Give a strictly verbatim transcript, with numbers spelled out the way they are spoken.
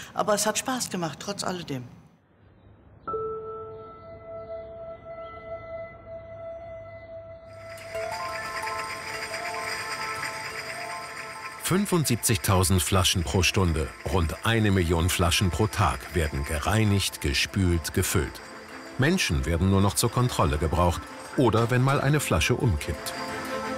Aber es hat Spaß gemacht, trotz alledem. fünfundsiebzigtausend Flaschen pro Stunde, rund eine Million Flaschen pro Tag werden gereinigt, gespült, gefüllt. Menschen werden nur noch zur Kontrolle gebraucht oder wenn mal eine Flasche umkippt.